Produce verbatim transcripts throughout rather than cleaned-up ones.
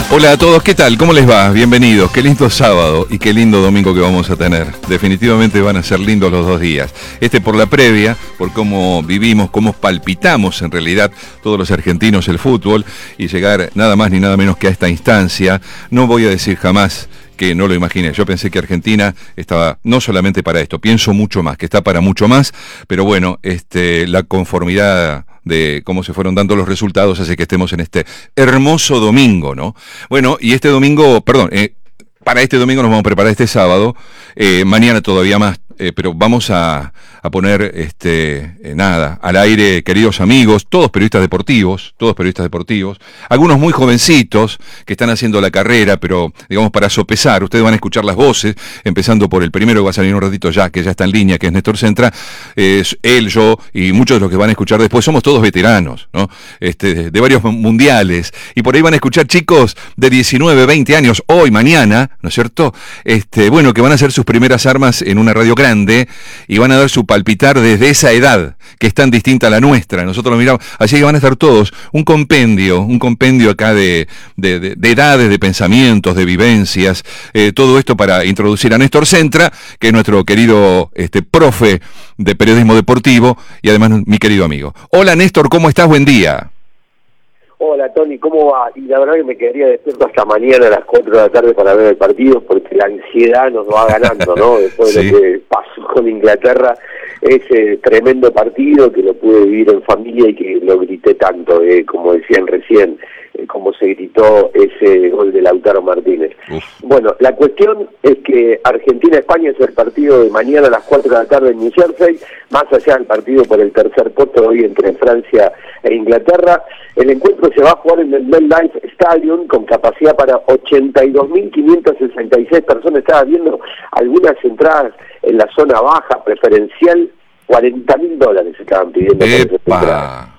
Hola a todos, ¿qué tal? ¿Cómo les va? Bienvenidos, qué lindo sábado y qué lindo domingo que vamos a tener. Definitivamente van a ser lindos los dos días. Este por la previa, por cómo vivimos, cómo palpitamos en realidad todos los argentinos el fútbol y llegar nada más ni nada menos que a esta instancia. No voy a decir jamás que no lo imaginé. Yo pensé que Argentina estaba no solamente para esto, pienso mucho más, que está para mucho más, pero bueno, este, la conformidad de cómo se fueron dando los resultados hace que estemos en este hermoso domingo, ¿no? Bueno, y este domingo, perdón, eh, para este domingo nos vamos a preparar este sábado, eh, mañana todavía más, eh, pero vamos a, a poner, este, eh, nada, al aire, queridos amigos, todos periodistas deportivos, todos periodistas deportivos, algunos muy jovencitos que están haciendo la carrera, pero digamos para sopesar, ustedes van a escuchar las voces, empezando por el primero que va a salir un ratito ya, que ya está en línea, que es Néstor Centra, eh, él, yo y muchos de los que van a escuchar después, somos todos veteranos, ¿no? Este, de, de varios mundiales, y por ahí van a escuchar chicos de diecinueve, veinte años, hoy, mañana, ¿no es cierto? Este, bueno, que van a hacer sus primeras armas en una radio grande y van a dar su palpitar desde esa edad, que es tan distinta a la nuestra. Nosotros lo miramos, así que van a estar todos, un compendio, un compendio acá de, de, de, de edades, de pensamientos, de vivencias, eh, todo esto para introducir a Néstor Centra, que es nuestro querido este, profe de periodismo deportivo y además mi querido amigo. Hola Néstor, ¿cómo estás? Buen día. Hola Tony, ¿cómo va? Y la verdad que me quedaría despierto hasta mañana a las cuatro de la tarde para ver el partido, porque la ansiedad nos va ganando, ¿no? Después de sí. Lo que pasó con Inglaterra, ese tremendo partido que lo pude vivir en familia y que lo grité tanto, eh, como decían recién, eh, como se gritó ese gol de Lautaro Martínez. Uf. Bueno, la cuestión es que Argentina-España es el partido de mañana a las cuatro de la tarde en New Jersey, más allá del partido por el tercer puesto hoy entre Francia e Inglaterra. El encuentro se va a jugar en el MetLife Stadium con capacidad para ochenta y dos mil quinientas sesenta y seis personas. Estaba viendo algunas entradas en la zona baja preferencial, cuarenta mil dólares estaban pidiendo. ¡Epa!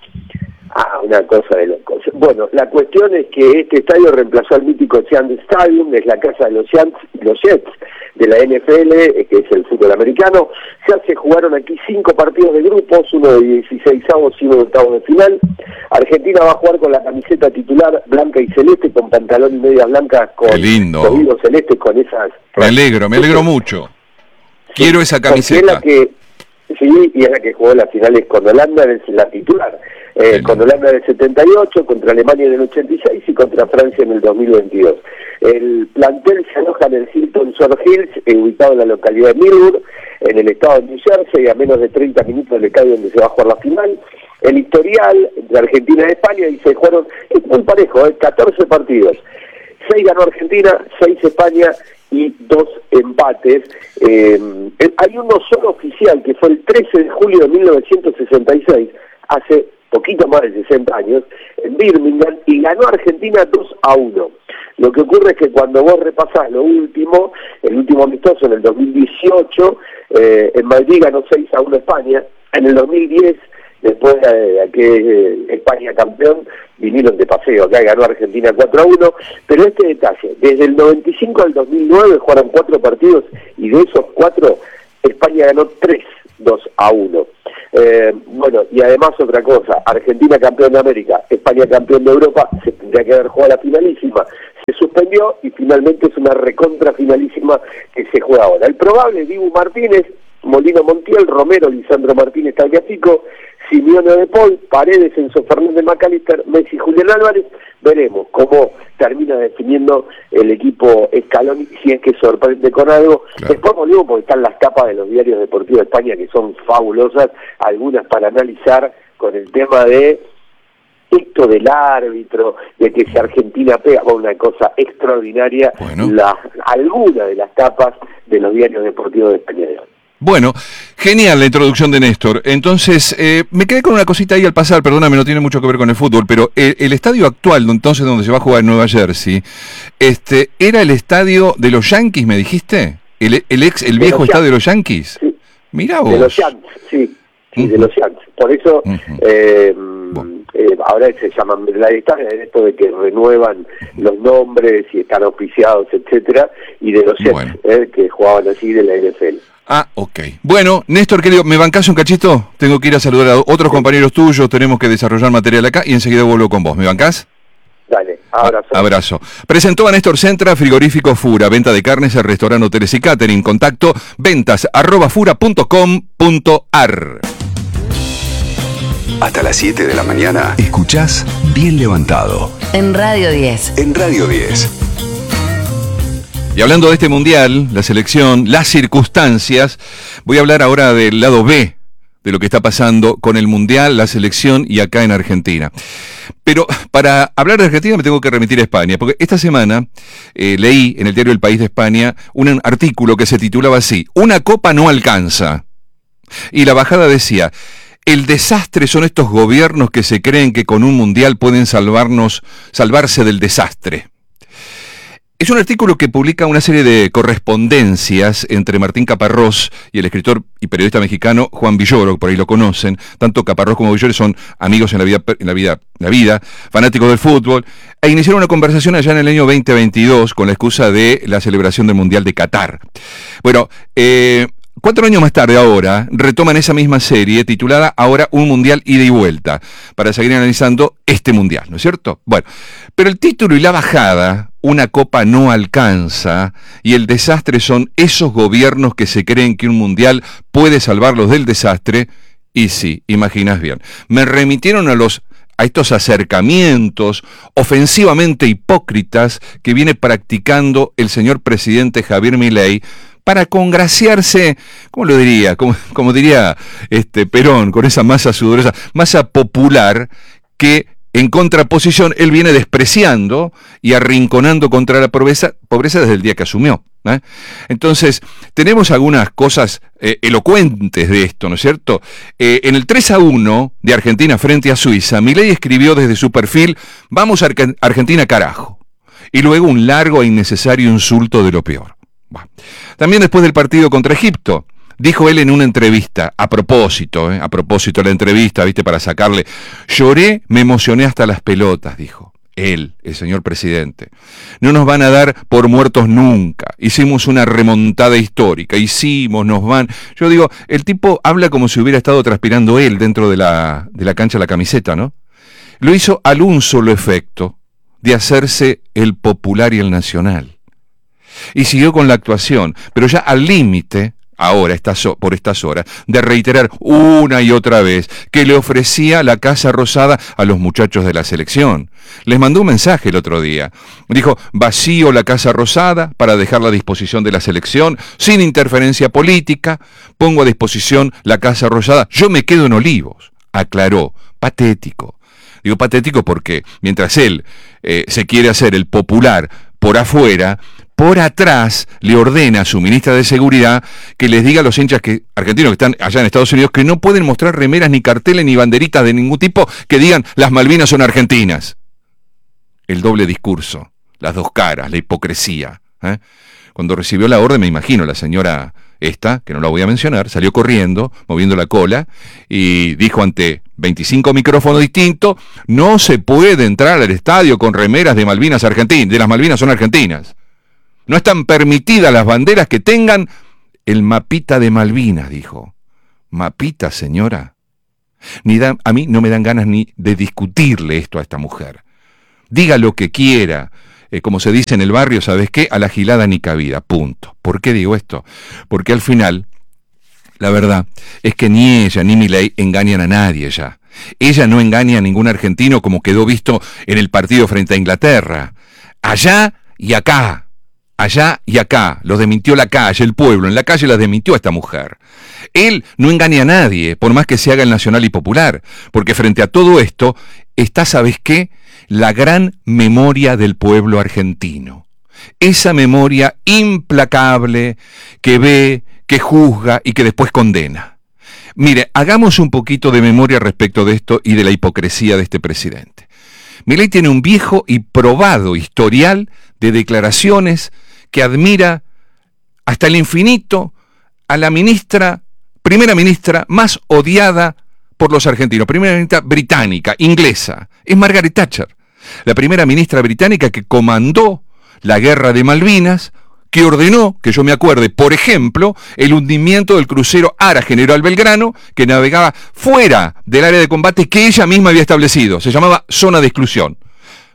Ah, una cosa de locos. Bueno, la cuestión es que este estadio reemplazó al mítico Giants Stadium, es la casa de los Giants, los Jets de la N F L, que es el fútbol americano. Ya se jugaron aquí cinco partidos de grupos, uno de dieciseisavos y uno de octavos de final. Argentina va a jugar con la camiseta titular blanca y celeste, con pantalón y medias blancas, con tobillos celestes, con esas... Me alegro, me alegro mucho. Quiero esa camiseta. Es la que, sí, y es la que jugó las finales con Holanda, es la titular. Eh, con Holanda del setenta y ocho, contra Alemania en el ochenta y seis y contra Francia en el dos mil veintidós. El plantel se aloja en el Hilton Short Hills, eh, ubicado en la localidad de Millwood, en el estado de New Jersey, a menos de treinta minutos del estadio donde se va a jugar la final. El historial entre Argentina y España, y se jugaron, es muy parejo, eh, catorce partidos. seis ganó Argentina, seis España y dos empates. Eh, hay uno solo oficial, que fue el trece de julio de mil novecientos sesenta y seis, hace poquito más de sesenta años, en Birmingham, y ganó Argentina dos a uno. Lo que ocurre es que cuando vos repasás lo último, el último amistoso en el dos mil dieciocho, eh, en Madrid ganó seis a uno España, en el dos mil diez, después de que eh, España campeón, vinieron de paseo, acá ganó Argentina cuatro a uno, pero este detalle, desde el noventa y cinco al dos mil nueve jugaron cuatro partidos, y de esos cuatro, España ganó tres, dos a uno. Eh, bueno, y además otra cosa, Argentina campeón de América, España campeón de Europa, se tendría que haber jugado la finalísima, se suspendió y finalmente es una recontra finalísima que se juega ahora. El probable, Dibu Martínez, Molino Montiel, Romero, Lisandro Martínez Tagliafico, Simeone de Paul, Paredes, Enzo Fernández McAllister, Messi, Julián Álvarez. Veremos cómo termina definiendo el equipo Scaloni, si es que sorprende con algo. Claro. Después volvemos porque están las tapas de los diarios deportivos de España, que son fabulosas, algunas para analizar con el tema de esto del árbitro, de que si Argentina pega, una cosa extraordinaria, bueno. la, alguna de las tapas de los diarios deportivos de España. Bueno, genial la introducción de Néstor. Entonces, eh, me quedé con una cosita ahí al pasar, perdóname, no tiene mucho que ver con el fútbol, pero el, el estadio actual, entonces donde se va a jugar en Nueva Jersey, este, ¿era el estadio de los Yankees, me dijiste? ¿El, el ex, el viejo estadio de los Yankees? Sí. Mirá vos. De los Yankees, sí, sí, uh-huh. de los Yankees. Por eso, uh-huh. eh, bueno. eh, ahora se llaman, la historia de esto de que renuevan uh-huh. los nombres y están auspiciados, etcétera, y de los Jets, bueno. eh, que jugaban así de la N F L. Ah, ok. Bueno, Néstor, querido, ¿me bancás un cachito? Tengo que ir a saludar a otros compañeros tuyos, tenemos que desarrollar material acá y enseguida vuelvo con vos. ¿Me bancás? Dale. Abrazo. Abrazo. Presentó a Néstor Centra, Frigorífico Fura, venta de carnes al restaurante, hoteles y catering. Contacto ventas arroba fura punto com punto ar. Hasta las siete de la mañana escuchás Bien Levantado. En Radio diez. En Radio diez. Y hablando de este mundial, la selección, las circunstancias, voy a hablar ahora del lado B de lo que está pasando con el mundial, la selección y acá en Argentina. Pero para hablar de Argentina me tengo que remitir a España, porque esta semana eh, leí en el diario El País de España un artículo que se titulaba así: Una copa no alcanza. Y la bajada decía: el desastre son estos gobiernos que se creen que con un mundial pueden salvarnos, salvarse del desastre. Es un artículo que publica una serie de correspondencias entre Martín Caparrós y el escritor y periodista mexicano Juan Villoro, por ahí lo conocen. Tanto Caparrós como Villoro son amigos en la vida, en la vida, en la vida, fanáticos del fútbol, e iniciaron una conversación allá en el año veinte veintidós con la excusa de la celebración del Mundial de Qatar. Bueno, eh... Cuatro años más tarde, ahora, retoman esa misma serie titulada ahora Un Mundial Ida y Vuelta, para seguir analizando este Mundial, ¿no es cierto? Bueno, pero el título y la bajada, Una copa no alcanza, y el desastre son esos gobiernos que se creen que un Mundial puede salvarlos del desastre, y sí, imaginas bien, me remitieron a los a estos acercamientos ofensivamente hipócritas que viene practicando el señor presidente Javier Milei para congraciarse, ¿cómo lo diría? Como, como diría este Perón, con esa masa sudorosa, masa popular que en contraposición él viene despreciando y arrinconando contra la pobreza, pobreza desde el día que asumió. ¿eh? Entonces, tenemos algunas cosas eh, elocuentes de esto, ¿no es cierto? Eh, en el tres a uno de Argentina frente a Suiza, Milei escribió desde su perfil: vamos a Ar- Argentina carajo. Y luego un largo e innecesario insulto de lo peor. Bueno. También después del partido contra Egipto, dijo él en una entrevista, a propósito, ¿eh? a propósito de la entrevista, viste, para sacarle, lloré, me emocioné hasta las pelotas, dijo él, el señor presidente. No nos van a dar por muertos nunca, hicimos una remontada histórica, hicimos, nos van... Yo digo, el tipo habla como si hubiera estado transpirando él dentro de la, de la cancha de la camiseta, ¿no? Lo hizo al un solo efecto, de hacerse el popular y el nacional. Y siguió con la actuación, pero ya al límite, ahora, estas, por estas horas, de reiterar una y otra vez que le ofrecía la Casa Rosada a los muchachos de la selección. Les mandó un mensaje el otro día. Dijo: vacío la Casa Rosada para dejarla a disposición de la selección, sin interferencia política, pongo a disposición la Casa Rosada, yo me quedo en Olivos. Aclaró, patético. Digo patético porque mientras él eh, se quiere hacer el popular por afuera, por atrás le ordena a su ministra de Seguridad que les diga a los hinchas que, argentinos que están allá en Estados Unidos, que no pueden mostrar remeras, ni carteles, ni banderitas de ningún tipo que digan las Malvinas son argentinas. El doble discurso, las dos caras, la hipocresía. ¿eh? Cuando recibió la orden, me imagino, la señora esta, que no la voy a mencionar, salió corriendo, moviendo la cola, y dijo ante veinticinco micrófonos distintos: no se puede entrar al estadio con remeras de Malvinas argentinas, de las Malvinas son argentinas. No están permitidas las banderas que tengan el mapita de Malvinas, dijo. ¿Mapita, señora? Ni da, a mí no me dan ganas ni de discutirle esto a esta mujer. Diga lo que quiera, eh, como se dice en el barrio, ¿sabes qué? A la gilada ni cabida, punto. ¿Por qué digo esto? Porque al final, la verdad es que ni ella ni Milei engañan a nadie ya. Ella no engaña a ningún argentino, como quedó visto en el partido frente a Inglaterra. Allá y acá. Allá y acá, los desmintió la calle, el pueblo, en la calle las desmintió a esta mujer. Él no engaña a nadie, por más que se haga el nacional y popular, porque frente a todo esto está, ¿sabes qué? La gran memoria del pueblo argentino. Esa memoria implacable que ve, que juzga y que después condena. Mire, hagamos un poquito de memoria respecto de esto y de la hipocresía de este presidente. Milei tiene un viejo y probado historial de declaraciones que admira hasta el infinito a la ministra, primera ministra más odiada por los argentinos, primera ministra británica, inglesa, es Margaret Thatcher, la primera ministra británica que comandó la guerra de Malvinas, que ordenó, que yo me acuerde, por ejemplo, el hundimiento del crucero Ara General Belgrano, que navegaba fuera del área de combate que ella misma había establecido, se llamaba zona de exclusión.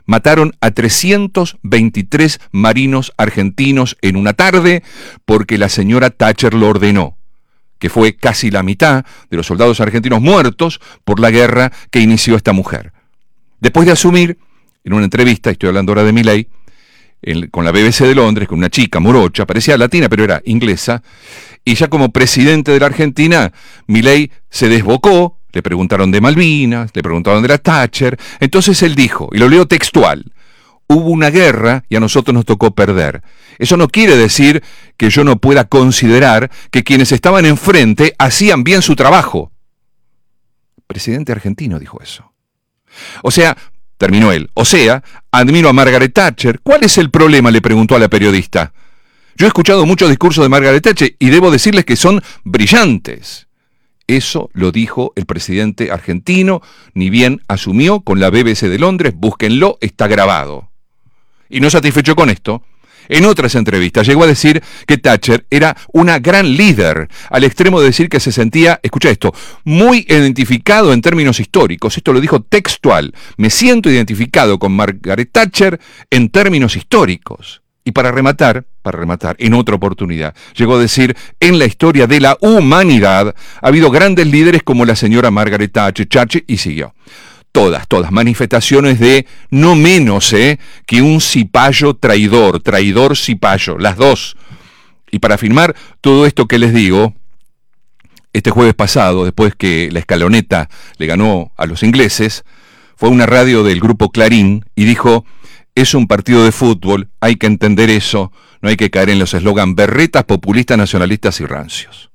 Mataron a trescientos veintitrés marinos argentinos en una tarde porque la señora Thatcher lo ordenó, que fue casi la mitad de los soldados argentinos muertos por la guerra que inició esta mujer. Después de asumir, en una entrevista, estoy hablando ahora de Milei, en, con la B B C de Londres, con una chica morocha, parecía latina pero era inglesa, y ya como presidente de la Argentina, Milei se desbocó. Le preguntaron de Malvinas, le preguntaron de la Thatcher. Entonces él dijo, y lo leo textual, hubo una guerra y a nosotros nos tocó perder. Eso no quiere decir que yo no pueda considerar que quienes estaban enfrente hacían bien su trabajo. El presidente argentino dijo eso. O sea, terminó él, o sea, admiro a Margaret Thatcher. ¿Cuál es el problema?, le preguntó a la periodista. Yo he escuchado muchos discursos de Margaret Thatcher y debo decirles que son brillantes. Eso lo dijo el presidente argentino, ni bien asumió con la B B C de Londres, búsquenlo, está grabado. Y no satisfecho con esto, en otras entrevistas llegó a decir que Thatcher era una gran líder, al extremo de decir que se sentía, escucha esto, muy identificado en términos históricos. Esto lo dijo textual, me siento identificado con Margaret Thatcher en términos históricos. Y para rematar, para rematar, en otra oportunidad, llegó a decir, en la historia de la humanidad ha habido grandes líderes como la señora Margaret Thatcher, Thatcher y siguió. Todas, todas, manifestaciones de no menos ¿eh? que un cipayo traidor, traidor cipayo, las dos. Y para afirmar todo esto que les digo, este jueves pasado, después que la escaloneta le ganó a los ingleses, fue a una radio del grupo Clarín y dijo, es un partido de fútbol, hay que entender eso, no hay que caer en los eslogan berretas, populistas, nacionalistas y rancios.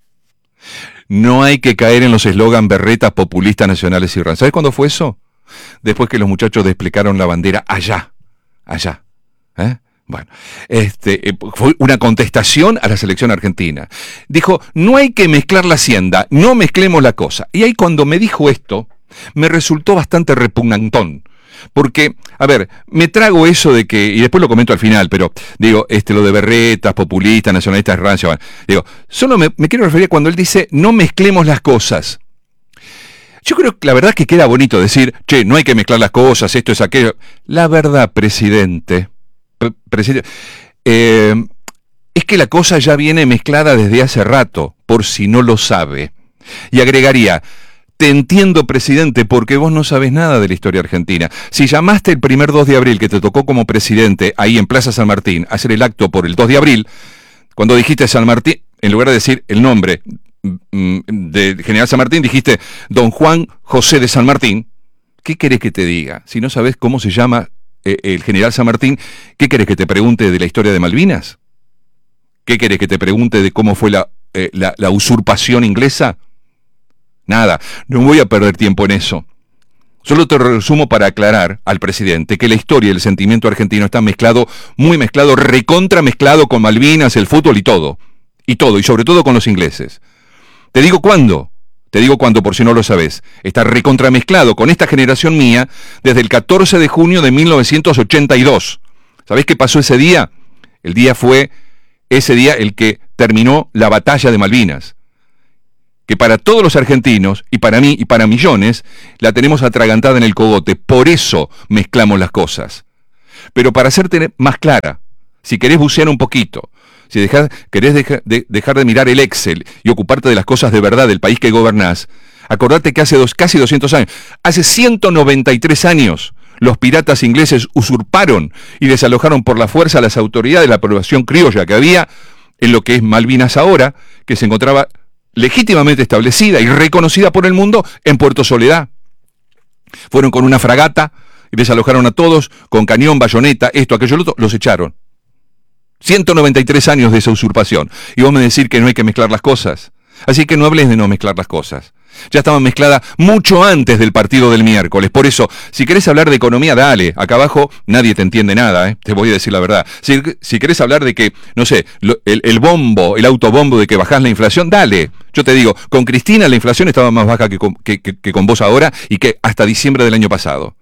No hay que caer en los eslogan berretas, populistas, nacionales y rancios. ¿Sabes cuándo fue eso? Después que los muchachos desplegaron la bandera allá, allá. ¿Eh? Bueno, este, eh, fue una contestación a la selección argentina. Dijo, no hay que mezclar la hacienda, no mezclemos la cosa. Y ahí cuando me dijo esto, me resultó bastante repugnantón. Porque, a ver, me trago eso de que, y después lo comento al final, pero digo, este lo de berretas, populistas, nacionalistas, rancios, bueno, digo, solo me, me quiero referir a cuando él dice, no mezclemos las cosas. Yo creo que la verdad es que queda bonito decir, che, no hay que mezclar las cosas, esto es aquello. La verdad, presidente, pre- presidente eh, es que la cosa ya viene mezclada desde hace rato, por si no lo sabe. Y agregaría, te entiendo, presidente, porque vos no sabés nada de la historia argentina. Si llamaste el primer dos de abril que te tocó como presidente, ahí en Plaza San Martín, a hacer el acto por el dos de abril, cuando dijiste San Martín, en lugar de decir el nombre de General San Martín, dijiste Don Juan José de San Martín. ¿Qué querés que te diga? Si no sabés cómo se llama eh, el General San Martín, ¿qué querés que te pregunte de la historia de Malvinas? ¿Qué querés que te pregunte de cómo fue la, eh, la, la usurpación inglesa? Nada, no voy a perder tiempo en eso. Solo te resumo para aclarar al presidente que la historia y el sentimiento argentino están mezclado, muy mezclado, recontra mezclado con Malvinas, el fútbol y todo. Y todo, y sobre todo con los ingleses. Te digo cuándo, te digo cuándo por si no lo sabés. Está recontra mezclado con esta generación mía desde el catorce de junio de mil novecientos ochenta y dos. ¿Sabés qué pasó ese día? El día fue ese día el que terminó la batalla de Malvinas. Que para todos los argentinos, y para mí y para millones, la tenemos atragantada en el cogote. Por eso mezclamos las cosas. Pero para hacerte más clara, si querés bucear un poquito, si dejás, querés deja, de, dejar de mirar el Excel y ocuparte de las cosas de verdad del país que gobernás, acordate que hace dos, casi doscientos años, hace ciento noventa y tres años, los piratas ingleses usurparon y desalojaron por la fuerza a las autoridades de la población criolla que había en lo que es Malvinas ahora, que se encontraba legítimamente establecida y reconocida por el mundo en Puerto Soledad. Fueron con una fragata y desalojaron a todos con cañón, bayoneta, esto, aquello, lo otro, los echaron. ciento noventa y tres años de esa usurpación. Y vos me decís que no hay que mezclar las cosas. Así que no hables de no mezclar las cosas. Ya estaban mezcladas mucho antes del partido del miércoles. Por eso, si querés hablar de economía, dale. Acá abajo nadie te entiende nada, ¿eh? Te voy a decir la verdad. Si, si querés hablar de que, no sé, lo, el, el bombo, el autobombo de que bajás la inflación, dale. Yo te digo, con Cristina la inflación estaba más baja que con, que, que, que con vos ahora y que hasta diciembre del año pasado.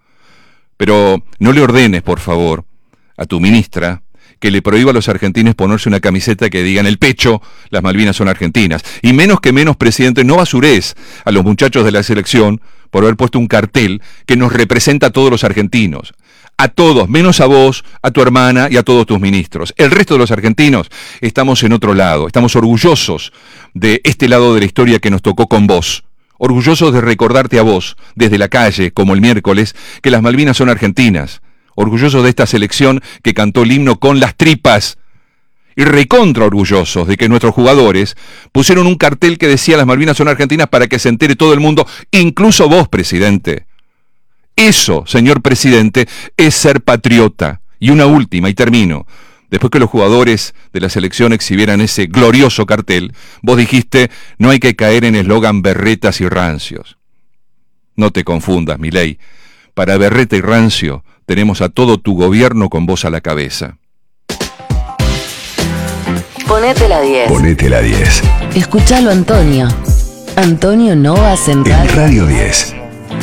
Pero no le ordenes, por favor, a tu ministra que le prohíba a los argentinos ponerse una camiseta que diga en el pecho, las Malvinas son argentinas. Y menos que menos, presidente, no basurés a los muchachos de la selección por haber puesto un cartel que nos representa a todos los argentinos. A todos, menos a vos, a tu hermana y a todos tus ministros. El resto de los argentinos estamos en otro lado. Estamos orgullosos de este lado de la historia que nos tocó con vos. Orgullosos de recordarte a vos, desde la calle, como el miércoles, que las Malvinas son argentinas. Orgullosos de esta selección que cantó el himno con las tripas. Y recontra orgullosos de que nuestros jugadores pusieron un cartel que decía las Malvinas son argentinas para que se entere todo el mundo, incluso vos, presidente. Eso, señor presidente, es ser patriota. Y una última, y termino. Después que los jugadores de la selección exhibieran ese glorioso cartel, vos dijiste, no hay que caer en eslogan berretas y rancios. No te confundas, Milei. Para berreta y rancio, tenemos a todo tu gobierno con vos a la cabeza. Ponete la diez. Ponete la diez. Escuchalo, Antonio. Antonio Nova Central. En Radio diez.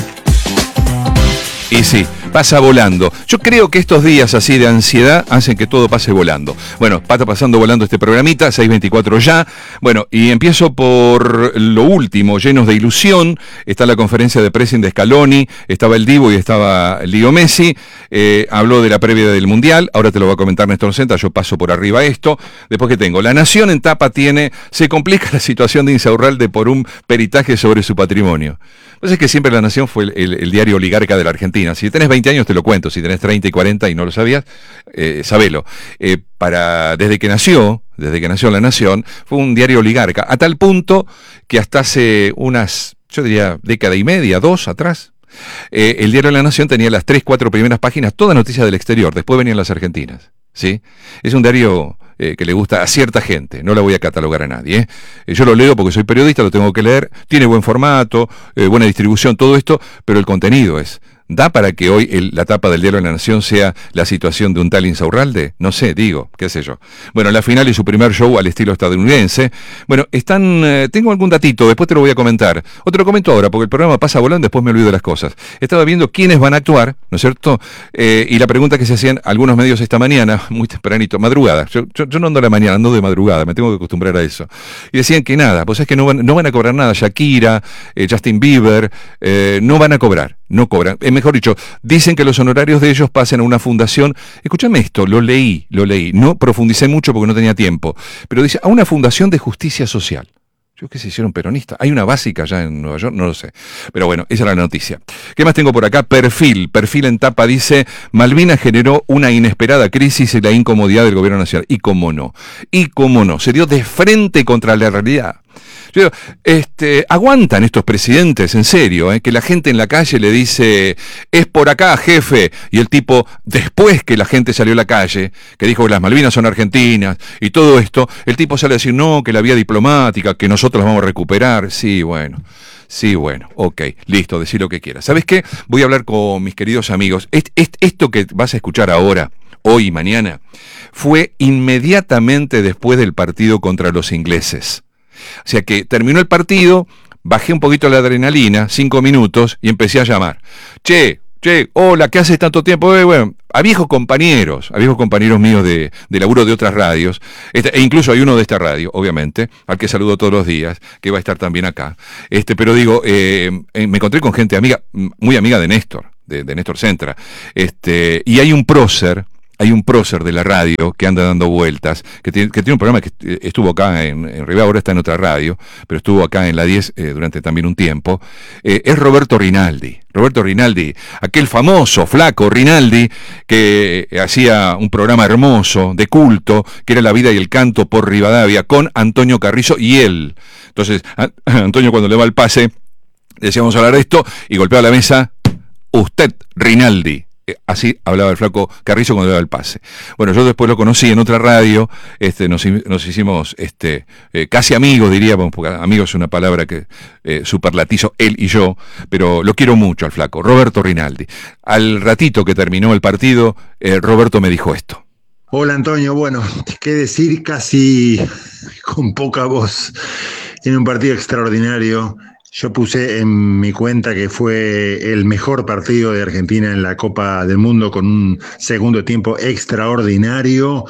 Y sí, pasa volando. Yo creo que estos días así de ansiedad hacen que todo pase volando. Bueno, pasa pasando volando este programita, seis veinticuatro ya. Bueno, y empiezo por lo último, llenos de ilusión. Está la conferencia de pressing de Scaloni, estaba el Divo y estaba Leo Messi. Eh, habló de la previa del Mundial, ahora te lo va a comentar Néstor Senta, yo paso por arriba esto. Después que tengo, La Nación en tapa tiene, se complica la situación de Insaurralde por un peritaje sobre su patrimonio. Pues es que siempre La Nación fue el, el, el diario oligarca de la Argentina. Si tenés veinte años te lo cuento, si tenés treinta y cuarenta y no lo sabías, eh, sabelo. Eh, para, desde que nació, desde que nació La Nación, fue un diario oligarca, a tal punto que hasta hace unas, yo diría, década y media, dos atrás, eh, el diario La Nación tenía las tres, cuatro primeras páginas, todas noticias del exterior, después venían las argentinas. ¿Sí? Es un diario eh, que le gusta a cierta gente, no la voy a catalogar a nadie. ¿eh? Eh, yo lo leo porque soy periodista, lo tengo que leer, tiene buen formato, eh, buena distribución, todo esto, pero el contenido es... ¿Da para que hoy el, la tapa del diario de la Nación sea la situación de un tal Insaurralde? No sé, digo, qué sé yo. Bueno, la final y su primer show al estilo estadounidense. Bueno, están, eh, tengo algún datito, después te lo voy a comentar. O te lo comento ahora, porque el programa pasa volando, después me olvido de las cosas. Estaba viendo quiénes van a actuar, ¿no es cierto? Eh, y la pregunta que se hacían algunos medios esta mañana, muy tempranito, madrugada. Yo, yo, yo no ando a la mañana, ando de madrugada, me tengo que acostumbrar a eso. Y decían que nada, pues es que no van, no van a cobrar nada. Shakira, eh, Justin Bieber, eh, no van a cobrar, no cobran. Eh, mejor dicho, dicen que los honorarios de ellos pasen a una fundación. Escúchame esto, lo leí, lo leí. No profundicé mucho porque no tenía tiempo. Pero dice, a una fundación de justicia social. Yo que se hicieron peronistas. ¿Hay una básica allá en Nueva York? No lo sé. Pero bueno, esa era la noticia. ¿Qué más tengo por acá? Perfil. Perfil en tapa dice, Malvinas generó una inesperada crisis y la incomodidad del gobierno nacional. Y cómo no. Y cómo no. Se dio de frente contra la realidad. Yo digo, este, aguantan estos presidentes, en serio, eh, que la gente en la calle le dice, es por acá, jefe, y el tipo, después que la gente salió a la calle, que dijo que las Malvinas son argentinas, y todo esto, el tipo sale a decir, no, que la vía diplomática, que nosotros vamos a recuperar. Sí, bueno, sí, bueno, ok, listo, decí lo que quieras. ¿Sabes qué? Voy a hablar con mis queridos amigos. Est, est, esto que vas a escuchar ahora, hoy y mañana, fue inmediatamente después del partido contra los ingleses. O sea que terminó el partido, bajé un poquito la adrenalina, cinco minutos, y empecé a llamar. Che, che, hola, ¿qué haces tanto tiempo? Eh, bueno, a viejos compañeros, a viejos compañeros míos de, de laburo de otras radios, este, e incluso hay uno de esta radio, obviamente, al que saludo todos los días, que va a estar también acá. Este, pero digo, eh, eh, me encontré con gente amiga, muy amiga de Néstor, de, de Néstor Centra, este, y hay un prócer, Hay un prócer de la radio que anda dando vueltas, que tiene, que tiene un programa que estuvo acá en, en Rivera, ahora está en otra radio, pero estuvo acá en la diez eh, durante también un tiempo. Eh, es Roberto Rinaldi. Roberto Rinaldi, aquel famoso, flaco Rinaldi, que hacía un programa hermoso, de culto, que era La vida y el canto por Rivadavia, con Antonio Carrizo y él. Entonces, a, Antonio cuando le va el pase, decíamos hablar de esto, y golpeaba la mesa, usted, Rinaldi. Así hablaba el flaco Carrizo cuando daba el pase. Bueno, yo después lo conocí en otra radio, este, nos, nos hicimos este, eh, casi amigos, diríamos, porque amigos es una palabra que eh, superlatizo, él y yo, pero lo quiero mucho al flaco, Roberto Rinaldi. Al ratito que terminó el partido, eh, Roberto me dijo esto. Hola Antonio, bueno, qué decir, casi con poca voz, en un partido extraordinario. Yo puse en mi cuenta que fue el mejor partido de Argentina en la Copa del Mundo, con un segundo tiempo extraordinario,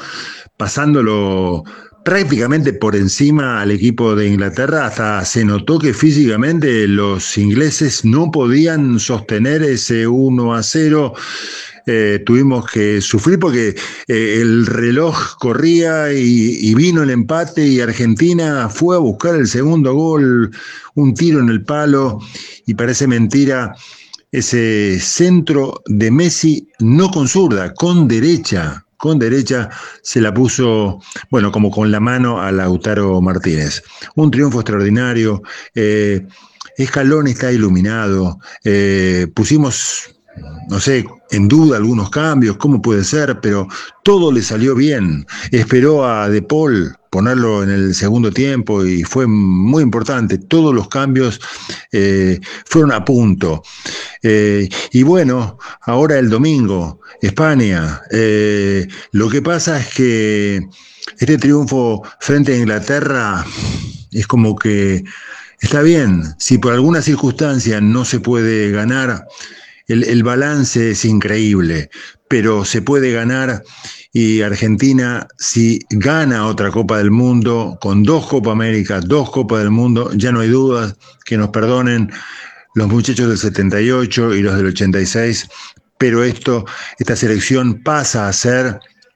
pasándolo prácticamente por encima al equipo de Inglaterra. Hasta se notó que físicamente los ingleses no podían sostener ese uno a cero. eh, tuvimos que sufrir porque eh, el reloj corría y, y vino el empate y Argentina fue a buscar el segundo gol, un tiro en el palo, y parece mentira ese centro de Messi, no con zurda, con derecha. Con derecha se la puso, bueno, como con la mano a Lautaro Martínez. Un triunfo extraordinario. Eh, Scaloni está iluminado. Eh, pusimos, no sé, en duda algunos cambios, cómo puede ser, pero todo le salió bien. Esperó a De Paul ponerlo en el segundo tiempo y fue muy importante. Todos los cambios eh, fueron a punto. Eh, y bueno, ahora el domingo, España. Eh, lo que pasa es que este triunfo frente a Inglaterra es como que está bien. Si por alguna circunstancia no se puede ganar, el, el balance es increíble, pero se puede ganar. Y Argentina, si gana otra Copa del Mundo, con dos Copa América, dos Copas del Mundo, ya no hay dudas, que nos perdonen los muchachos del setenta y ocho y los del ochenta y seis, pero esto, esta selección pasa a ser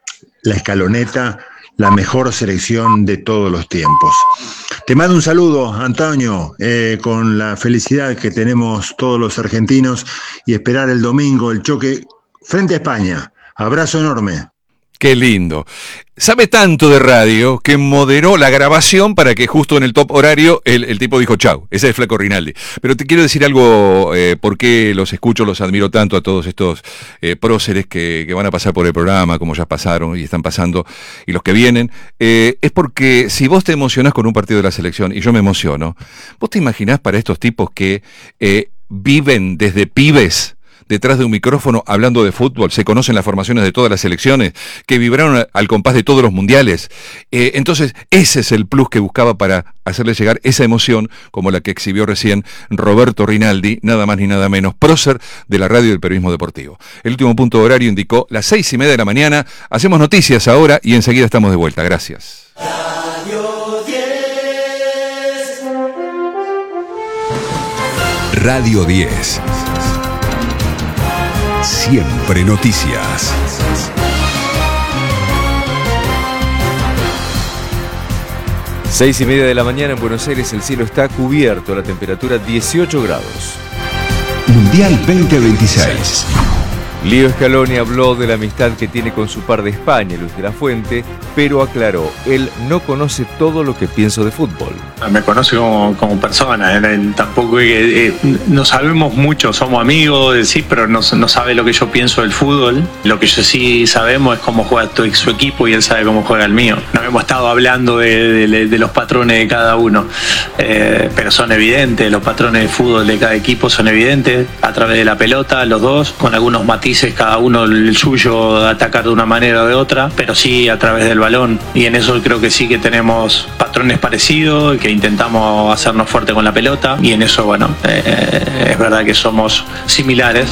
la escaloneta, la mejor selección de todos los tiempos. Te mando un saludo, Antonio, eh, con la felicidad que tenemos todos los argentinos y esperar el domingo el choque frente a España. Abrazo enorme. Qué lindo. Sabe tanto de radio que moderó la grabación para que justo en el top horario el, el tipo dijo chau. Ese es Flaco Rinaldi. Pero te quiero decir algo, eh, por qué los escucho, los admiro tanto a todos estos eh, próceres que, que van a pasar por el programa, como ya pasaron y están pasando, y los que vienen. Eh, es porque si vos te emocionás con un partido de la selección, y yo me emociono, vos te imaginás para estos tipos que eh, viven desde pibes detrás de un micrófono hablando de fútbol, se conocen las formaciones de todas las selecciones, que vibraron al compás de todos los mundiales. Eh, entonces, ese es el plus que buscaba para hacerle llegar esa emoción, como la que exhibió recién Roberto Rinaldi, nada más ni nada menos, prócer de la radio y del periodismo deportivo. El último punto de horario indicó las seis y media de la mañana. Hacemos noticias ahora y enseguida estamos de vuelta. Gracias. Radio diez. Radio diez. Siempre noticias. Seis y media de la mañana en Buenos Aires, el cielo está cubierto, la temperatura dieciocho grados. Mundial veinte veintiséis. Leo Scaloni habló de la amistad que tiene con su par de España, Luis de la Fuente, pero aclaró, él no conoce todo lo que pienso de fútbol. Me conoce como, como persona, él, tampoco eh, eh, no sabemos mucho, somos amigos, sí, pero no, no sabe lo que yo pienso del fútbol. Lo que yo sí sabemos es cómo juega todo su equipo y él sabe cómo juega el mío. No hemos estado hablando de, de, de los patrones de cada uno, eh, pero son evidentes, los patrones de fútbol de cada equipo son evidentes, a través de la pelota, los dos, con algunos matices, cada uno el suyo, atacar de una manera o de otra, pero sí a través del balón, y en eso creo que sí que tenemos patrones parecidos, que intentamos hacernos fuerte con la pelota, y en eso, bueno, eh, es verdad que somos similares.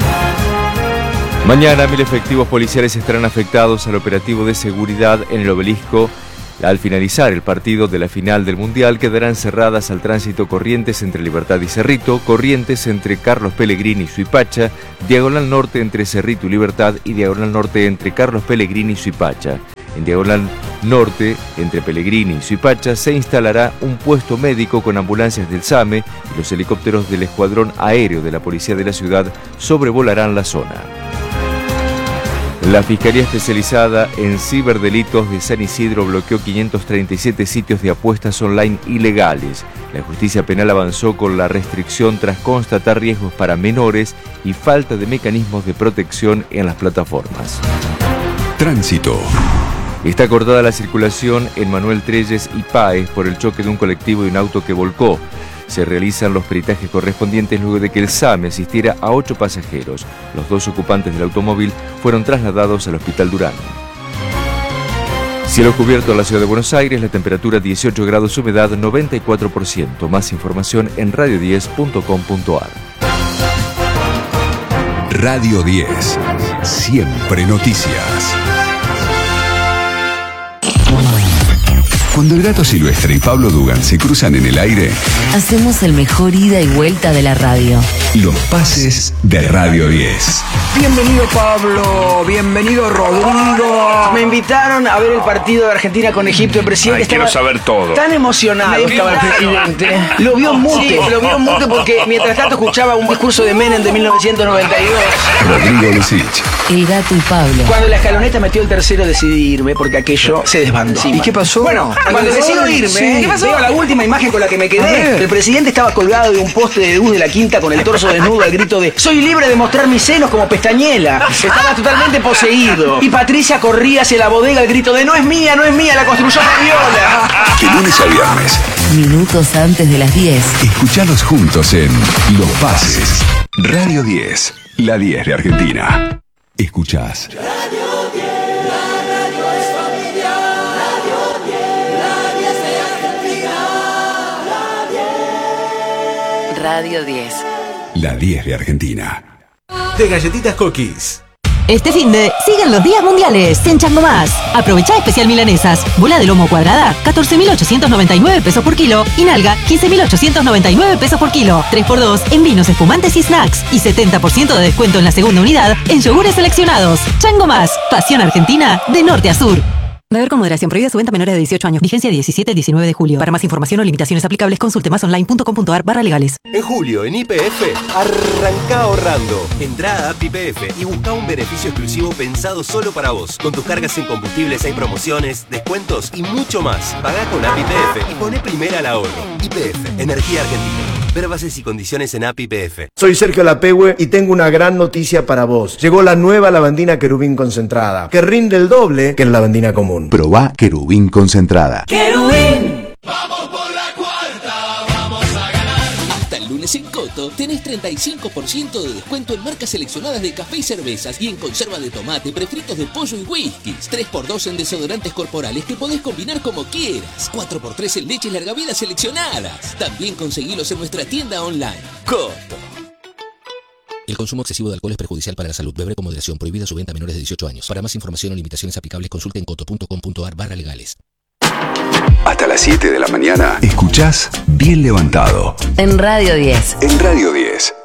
Mañana mil efectivos policiales estarán afectados al operativo de seguridad en el Obelisco. Al finalizar el partido de la final del Mundial, quedarán cerradas al tránsito Corrientes entre Libertad y Cerrito, Corrientes entre Carlos Pellegrini y Suipacha, Diagonal Norte entre Cerrito y Libertad y Diagonal Norte entre Carlos Pellegrini y Suipacha. En Diagonal Norte, entre Pellegrini y Suipacha, se instalará un puesto médico con ambulancias del SAME y los helicópteros del Escuadrón Aéreo de la Policía de la Ciudad sobrevolarán la zona. La Fiscalía Especializada en Ciberdelitos de San Isidro bloqueó quinientos treinta y siete sitios de apuestas online ilegales. La justicia penal avanzó con la restricción tras constatar riesgos para menores y falta de mecanismos de protección en las plataformas. Tránsito. Está cortada la circulación en Manuel Trelles y Páez por el choque de un colectivo y un auto que volcó. Se realizan los peritajes correspondientes luego de que el SAME asistiera a ocho pasajeros. Los dos ocupantes del automóvil fueron trasladados al Hospital Durán. Cielo cubierto en la ciudad de Buenos Aires, la temperatura dieciocho grados, humedad noventa y cuatro por ciento. Más información en radio diez punto com punto ar. Radio diez. Siempre noticias. Cuando el Gato Silvestre y Pablo Dugan se cruzan en el aire, hacemos el mejor ida y vuelta de la radio. los pases de Radio diez. Bienvenido Pablo, bienvenido Rodrigo. Me invitaron a ver el partido de Argentina con Egipto. El presidente Ay, estaba quiero saber todo. tan emocionado estaba el presidente. Lo vio en mute, sí, lo vio en mute porque mientras tanto escuchaba un discurso de Menem de mil novecientos noventa y dos. Rodrigo Lucich. El Gato y Pablo. Cuando la escaloneta metió el tercero decidí irme porque aquello se desbandó. ¿Y qué pasó? Bueno, cuando decido irme, Sí. ¿qué pasó? Veo la última imagen con la que me quedé. El presidente estaba colgado de un poste de luz de la quinta con el torso desnudo al grito de "soy libre de mostrar mis senos como pestañela". Estaba totalmente poseído. Y Patricia corría hacia la bodega al grito de "no es mía, no es mía, la construyó Fabiola". De lunes a viernes, Minutos antes de las diez. escuchalos juntos en Los Pases. Radio diez, la diez de Argentina. Escuchás. Radio diez. La diez de Argentina. De Galletitas Cookies. Este finde, siguen los días mundiales en Chango Más. Aprovecha especial milanesas. Bola de lomo cuadrada, catorce mil ochocientos noventa y nueve pesos por kilo. Y nalga, quince mil ochocientos noventa y nueve pesos por kilo. tres por dos en vinos, espumantes y snacks. Y setenta por ciento de descuento en la segunda unidad en yogures seleccionados. Chango Más, pasión argentina de norte a sur. Beber con moderación, prohibida su venta a menores de dieciocho años. Vigencia diecisiete al diecinueve de julio. Para más información o limitaciones aplicables, consulte más online punto com punto ar barra legales. En julio, en Y P F, arranca ahorrando. Entrá a App Y P F y busca un beneficio exclusivo pensado solo para vos. Con tus cargas en combustibles hay promociones, descuentos y mucho más. Pagá con App Y P F y poné primera al ahorro. Y P F, Energía Argentina. Ver bases y condiciones en App Y P F. Soy Sergio Lapehue y tengo una gran noticia para vos. Llegó la nueva lavandina Querubín concentrada, que rinde el doble que la lavandina común. Probá Querubín concentrada. ¡Querubín! ¡Vamos por la cuarta! ¡Vamos a ganar! Hasta el lunes en Coto tenés treinta y cinco por ciento de descuento en marcas seleccionadas de café y cervezas y en conserva de tomate, prefritos de pollo y whiskies. tres por dos en desodorantes corporales que podés combinar como quieras. cuatro por tres en leches larga vida seleccionadas. También conseguilos en nuestra tienda online. Coto. El consumo excesivo de alcohol es perjudicial para la salud. Beber con moderación. Prohibida su venta a menores de dieciocho años. Para más información o limitaciones aplicables, consulte en coto punto com punto ar barra legales. Hasta las siete de la mañana, escuchás Bien Levantado. En Radio diez. En Radio diez.